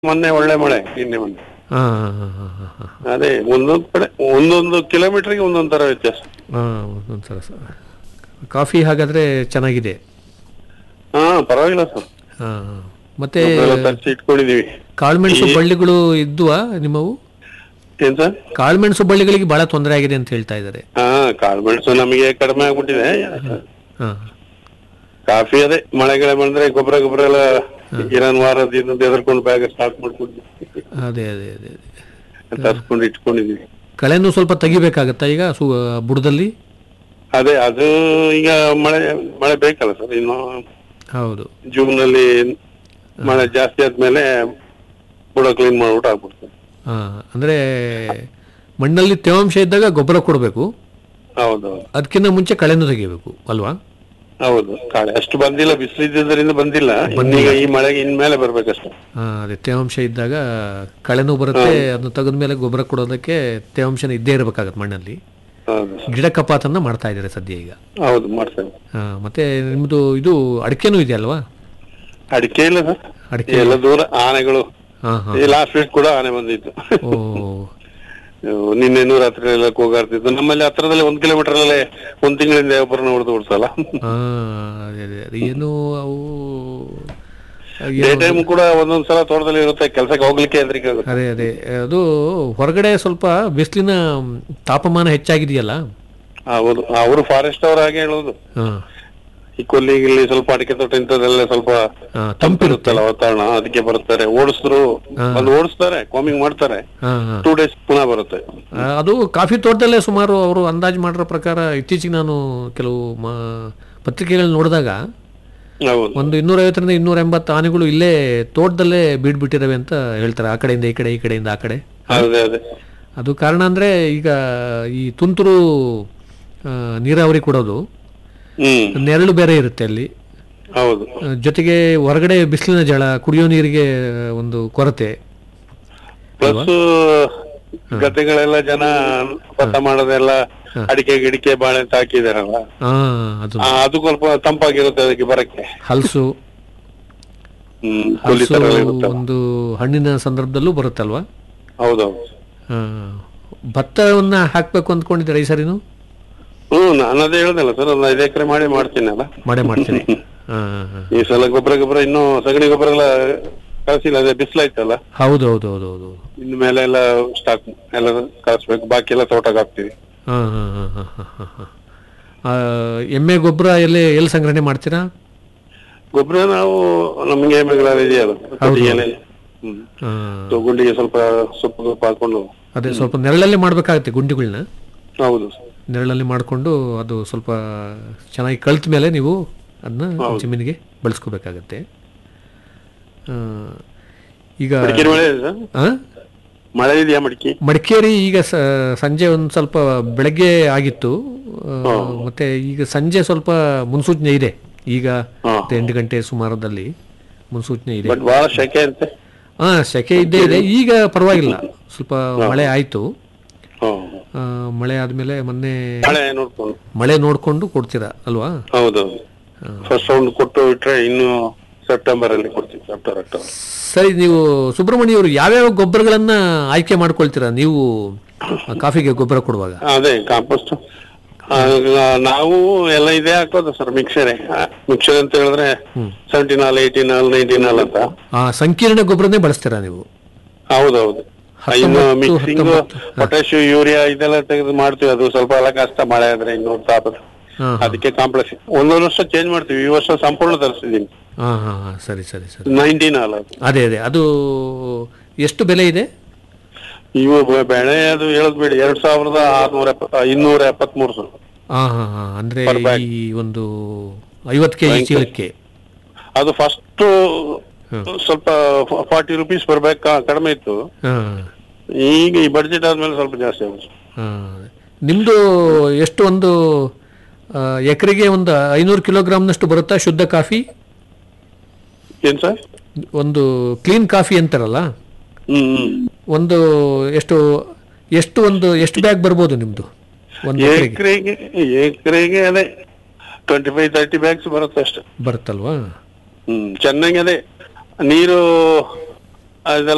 ಮೊನ್ನೆ ಒಳ್ಳೆ ಮಳೆ ನಿನ್ನೆ ಮೊನ್ನೆ. ಹಾ ಹಾ ಹಾ ಹಾ ಹಾ ಅದೇ ಒಂದೊಂದು ಕಡೆ ಒಂದೊಂದು ಕಿಲೋಮೀಟರ್ಗೆ ಒಂದೊಂದು ತರ ವ್ಯತ್ಯಾಸ. ಹಾ ಒಂದ್ಸಲ ಕಾಫಿ ಹಾಗಾದ್ರೆ ಚೆನ್ನಾಗಿದೆ. ಹಾ ಪರವಾಗಿಲ್ಲ ಸರ್. ಹಾ ಮತ್ತೆ ತರಿಸಿ ಇಟ್ಕೊಂಡಿದೀವಿ. ಕಾಳುಮೆಣಸು ಬಳ್ಳಿಗಳು ಇದ್ದುವಾ ನಿಮ್ಮವು? ಏನ್ ಸರ್? ಕಾಳುಮೆಣಸು ಬಳ್ಳಿಗಳಿಗೆ ಬಹಳ ತೊಂದರೆ ಆಗಿದೆ ಅಂತ ಹೇಳ್ತಾ ಇದ್ದಾರೆ. ಹಾ ಕಾಳುಮೆಣಸು ನಮಗೆ ಕಡಿಮೆ ಆಗ್ಬಿಟ್ಟಿದೆ. ಹಾ ಕಾಫಿ ಅದೇ ಮಳೆಗಳ ಬಂದ್ರೆ ಗೊಬ್ಬರ ಎಲ್ಲ ಇರಾನ್ ವಾರದಿಂದ ಎದುರ್ಕೊಂಡು ಬ್ಯಾಗ್ ಸ್ಟಾಕ್ ಮಾಡ್ಕೊಂಡು ಅದೇ ಅದೇ ಅದೇ ಅದೇ ತರ್ಸ್ಕೊಂಡು ಇಟ್ಕೊಂಡಿದೀವಿ. ಕಳೆನೂ ಸ್ವಲ್ಪ ತೆಗಿಬೇಕಾಗತ್ತಾ ಈಗ ಬುಡದಲ್ಲಿ? ಅದೇ ಅದು ಈಗ ಮಳೆ ಬೇಕಲ್ಲ ಸರ್. ಇನ್ನು ಹೌದು, ಜೂನ್ ನಲ್ಲಿ ಮಳೆ ಜಾಸ್ತಿ ಆದ್ಮೇಲೆ ಬುಡ ಕ್ಲೀನ್ ಮಾಡ್ಬಿಟ್ಟು ಆಗ್ಬಿಡ್ತದೆ. ಹಾ ಅಂದ್ರೆ ಮಣ್ಣಲ್ಲಿ ತೇವಾಂಶ ಇದ್ದಾಗ ಗೊಬ್ಬರ ಕೊಡಬೇಕು, ಹೌದೌದು. ಅದಕ್ಕಿಂತ ಮುಂಚೆ ಕಳೆನೂ ತೆಗಿಬೇಕು ಅಲ್ವಾ? ಹೌದು, ಕಾಳೆ ಅಷ್ಟು ಬಂದಿಲ್ಲ, ಬಿಸಿಲಿದ್ದರಿಂದ ಬಂದಿಲ್ಲ. ಈಗ ಈ ಮಳೆಗೆ ಇನ್ಮೇಲೆ ಬರ್ಬೇಕಷ್ಟೇ. ಅದೇ ತೇವಾಂಶ ಇದ್ದಾಗ ಕಳೆನೂ ಬರುತ್ತೆ, ಅದನ್ನ ತೆಗೆದ ಮೇಲೆ ಗೊಬ್ಬರ ಕೊಡೋದಕ್ಕೆ ತೇವಾಂಶನ ಇದ್ದೇ ಇರಬೇಕಾಗತ್ತೆ ಮಣ್ಣಲ್ಲಿ. ಹೌದು, ಗಿಡ ಕಪಾತನ್ನ ಮಾಡ್ತಾ ಇದ್ದಾರೆ ಸದ್ಯ ಈಗ. ಹೌದು ಮಾಡ್ತೇವೆ. ಮತ್ತೆ ನಿಮ್ದು ಇದು ಅಡಿಕೆನೂ ಇದೆ ಅಲ್ವಾ? ಅಡಿಕೆ ಇಲ್ಲ ಸರ್, ಅಡಿಕೆ ಎಲ್ಲ ದೂರ ಆನೆಗಳು. ಹಾ ಹಾ ಲಾಸ್ಟ್ ವೀಕ್ ಕೂಡ ಆನೆ ಬಂದಿತ್ತು. ಓ ನಿನ್ನೆ ರಾತ್ರಿ ಎಲ್ಲ ಕೂಗಾಡ್ತಿತ್ತು. ನಮ್ಮಲ್ಲಿ ಹತ್ರದಲ್ಲಿ 1 ಕಿಲೋಮೀಟರ್ ಅಲ್ಲೇ 1 ತಿಂಗಳಿಂದ ಒಬ್ಬರನ್ನ ಹೊಡೆದು ಓಡಿಸಲ್ಲ. ಅದೇ ಅದೇ ಅದೇ ಏನು ಅವು ಡೇ ಟೈಮ್ ಕೂಡ ಒಂದೊಂದ್ಸಲ ತೋಟದಲ್ಲಿ ಇರುತ್ತೆ, ಕೆಲಸಕ್ಕೆ ಹೋಗ್ಲಿಕ್ಕೆ ಹೆದರಿಕೆ ಆಗುತ್ತೆ. ಅದೇ ಅದೇ ಅದು ಹೊರಗಡೆ ಸ್ವಲ್ಪ ಬಿಸಿಲಿನ ತಾಪಮಾನ ಹೆಚ್ಚಾಗಿದೆಯಲ್ಲ. ಹೌದು, ಅವರು ಫಾರೆಸ್ಟ್ ಅವ್ರ ಹಾಗೆ ಹೇಳೋದು. ಈ ಕೊಲ್ಲಿಗಿಲ್ಲಿ ಸ್ವಲ್ಪ ಅಡಿಕೆ ತೋಟ ಇಂಥದ್ದೆಲ್ಲ ಸ್ವಲ್ಪ ತಂಪಿರುತ್ತಲ್ಲ ವಾತಾವರಣ, ಅದಕ್ಕೆ ಬರ್ತಾರೆ. ಓಡಿಸ್ತಾರೆ, ಕಾಮಿಂಗ್ ಮಾಡ್ತಾರೆ. 2 days ಪುನಃ ಬರುತ್ತೆ. ಅದು ಕಾಫಿ ತೋಟದಲ್ಲೇ ಸುಮಾರು ಅವರು ಅಂದಾಜು ಮಾಡಿರೋ ಪ್ರಕಾರ ಇತ್ತೀಚೆಗೆ ನಾನು ಕೆಲವು ಪತ್ರಿಕೆಗಳಲ್ಲಿ ನೋಡಿದಾಗ ಒಂದು 250ರಿಂದ 280 ಆನೆಗಳು ಇಲ್ಲೇ ತೋಟದಲ್ಲೇ ಬೀಡ್ಬಿಟ್ಟಿರವೆ ಅಂತ ಹೇಳ್ತಾರೆ. ಆ ಕಡೆಯಿಂದ ಈ ಕಡೆ, ಈ ಕಡೆಯಿಂದ ಆ ಕಡೆ. ಅದು ಕಾರಣ ಅಂದ್ರೆ ಈಗ ಈ ತುಂತುರು ನೀರಾವರಿ ಕೊಡೋದು, ನೆರಳು ಬೇರೆ ಇರುತ್ತೆ ಅಲ್ಲಿ. ಹೌದು, ಜೊತೆಗೆ ಹೊರಗಡೆ ಬಿಸಿಲಿನ ಜಳ, ಕುಡಿಯೋ ನೀರಿಗೆ ಒಂದು ಕೊರತೆ. ಪ್ಲಸ್ ಗದ್ದೆಗಳೆಲ್ಲ ಜನ ಭತ್ತ ಮಾಡೋದೆಲ್ಲ ಅಡಿಕೆ ಗಿಡಿಕೆ ಬಾಳೆ ಅಂತ ಹಾಕಿದಾರಲ್ಲ, ಅದು ಸ್ವಲ್ಪ ತಂಪಾಗಿರುತ್ತೆ ಅದಕ್ಕೆ ಬರಕ್ಕೆ. ಹಲಸು ಒಂದು ಹಣ್ಣಿನ ಸಂದರ್ಭದಲ್ಲೂ ಬರುತ್ತಲ್ವಾ? ಹೌದೌದು. ಭತ್ತವನ್ನ ಹಾಕ್ಬೇಕು ಅಂದ್ಕೊಂಡಿದ್ದೀರಾ ಈ ಸರಿನು? ನಾನು ಅದೇ ಹೇಳ್ದಲ್ಲ ಸರ್, ಒಂದು 5 ಎಕರೆ ಮಾಡ್ತೀನಲ್ಲ. ಮಾಡ್ತೀನಿ. ಈ ಸಲ ಗೊಬ್ಬರ ಇನ್ನೂ ಸಗಣಿ ಗೊಬ್ಬರ ಎಲ್ಲ ಕಳಿಸಿಲ್ಲ, ಅದೇ ಬಿಸಿಲಾಯ್ತಲ್ಲ. ಹೌದು. ಇನ್ನು ಮೇಲೆ ಎಲ್ಲ ಸ್ಟಾಕ್ ಎಲ್ಲ ಕಳಿಸ್ಬೇಕು, ಬಾಕಿ ಎಲ್ಲ ತೋಟಕ್ಕೆ ಹಾಕ್ತಿವಿ. ಎಮ್ಮೆ ಗೊಬ್ಬರ ಎಲ್ಲಿ ಸಂಗ್ರಹಣೆ ಮಾಡ್ತೀರಾ? ಗೊಬ್ಬರ ನಾವು ನಮ್ಗೆ ಇದೆಯಲ್ಲ, ಗುಂಡಿಗೆ ಸ್ವಲ್ಪ ಸೊಪ್ಪು ಹಾಕೊಂಡು. ಅದೇ ಸ್ವಲ್ಪ ನೆರಳಲ್ಲೇ ಮಾಡ್ಬೇಕಾಗತ್ತೆ ಗುಂಡಿಗಳನ್ನ. ಹೌದು, ನೆರಳಲ್ಲಿ ಮಾಡಿಕೊಂಡು ಅದು ಸ್ವಲ್ಪ ಚೆನ್ನಾಗಿ ಕಳ್ತ ಮೇಲೆ ನೀವು ಅದನ್ನ ಜಮೀನಿಗೆ ಬಳಸ್ಕೋಬೇಕಾಗತ್ತೆ. ಈಗ ಮಳೆ ಇದೆಯಾ? ಮಡಿಕೇರಿ ಈಗ ಸಂಜೆ ಒಂದು ಸ್ವಲ್ಪ ಬೆಳಗ್ಗೆ ಆಗಿತ್ತು, ಮತ್ತೆ ಈಗ ಸಂಜೆ ಸ್ವಲ್ಪ ಮುನ್ಸೂಚನೆ ಇದೆ. ಈಗ 8 ಗಂಟೆ ಸುಮಾರದಲ್ಲಿ ಮುನ್ಸೂಚನೆ ಇದೆ. ಸೆಕೆ ಇದ್ದೇ ಇದೆ. ಈಗ ಪರವಾಗಿಲ್ಲ, ಸ್ವಲ್ಪ ಮಳೆ ಆಯ್ತು. ಮಳೆ ಆದ್ಮೇಲೆ ಮೊನ್ನೆ ಮಳೆ ನೋಡ್ಕೊಂಡು ಕೊಡ್ತೀರಾ ಅಲ್ವಾ? ಹೌದು, ಫಸ್ಟ್ ರೌಂಡ್ ಕೊಟ್ಟು ಬಿಟ್ರೆ ಇನ್ನು ಸೆಪ್ಟೆಂಬರ್ ಅಲ್ಲಿ ಕೊಡ್ತೀವಿ, ಸೆಪ್ಟೆಂಬರ್ ಅಕ್ಟೋಬರ್. ಸರಿ, ನೀವು ಸುಬ್ರಹ್ಮಣ್ಯ ಅವರು ಯಾವ್ಯಾವ ಗೊಬ್ಬರಗಳನ್ನ ಆಯ್ಕೆ ಮಾಡ್ಕೊಳ್ತೀರಾ ನೀವು ಕಾಫಿಗೆ ಗೊಬ್ಬರ ಕೊಡುವಾಗ? ಅದೇ ಕಾಂಪೋಸ್ಟ್ ನಾವು ಎಲ್ಲ ಇದೇ ಹಾಕೋದು ಸರ್. ಮಿಕ್ಸರ್ ಅಂತ ಹೇಳಿದ್ರೆ 17 18 19 ಅಂತ ಸಂಕೀರ್ಣ ಗೊಬ್ಬರನೇ ಬಳಸ್ತೀರಾ ನೀವು? ಹೌದೌದು. ಇನ್ನು ಮಿಕ್ಸಿಂಗ್ ಪೊಟ್ಯಾಶ್ ಯೂರಿಯಾ ಇದೆಲ್ಲ ತೆಗೆದು ಮಾಡ್ತೀವಿ. ಅದು ಸ್ವಲ್ಪ ಎಲ್ಲ ಕಷ್ಟ, ಮಳೆ ಆದ್ರೆ ಇನ್ನೊಂದು ತಾಪದ. ಅದಕ್ಕೆ ಕಾಂಪ್ಲೆಕ್ಸ್ ಒಂದೊಂದು ವರ್ಷ ಚೇಂಜ್ ಮಾಡ್ತೀವಿ. ಈ ವರ್ಷ ಸಂಪೂರ್ಣ ತರಿಸಿದೀನಿ. ಸರಿ 19 ಅದೇ ಅದು ಎಷ್ಟು ಬೆಲೆ ಇದೆ? ಇವು ಬೆಳೆ ಅದು ಹೇಳದ್ಬೇಡಿ, 2673 ಸರ್. ಅಂದ್ರೆ ಈ ಒಂದು 50 kg ಚೀಲಕ್ಕೆ ಅದು ಫಸ್ಟ್ ಸ್ವಲ್ಪ 40 rupees ಬರ್ಬೇಕು, ಕಡಿಮೆ ಇತ್ತು. ಈಗ ಈ ಬಡ್ಜೆಟ್ ಆದ್ಮೇಲೆ ಸ್ವಲ್ಪ ಜಾಸ್ತಿ ಆಗುತ್ತೆ. ನಿಮ್ದು ಎಷ್ಟು ಒಂದು ಎಕರೆಗೆ ಒಂದು 500 ಕಿಲೋಗ್ರಾಮ್ನಷ್ಟು ಬರುತ್ತಾ ಶುದ್ಧ ಕಾಫಿ? ಏನ್ ಸರ್? ಒಂದು ಕ್ಲೀನ್ ಕಾಫಿ ಅಂತಾರಲ್ಲ, ಒಂದು ಎಷ್ಟು ಬ್ಯಾಗ್ ಬರ್ಬೋದು ನಿಮ್ದು ಒಂದು ಎಕರೆಗೆ? ಅದೇ 25-30 ಬ್ಯಾಗ್ಸ್ ಬರುತ್ತೆ ಅಷ್ಟೇ. ಬರುತ್ತಲ್ವಾ? ಚೆನ್ನಾಗಿ ಅದೇ ನೀರು ಅದೆಲ್ಲ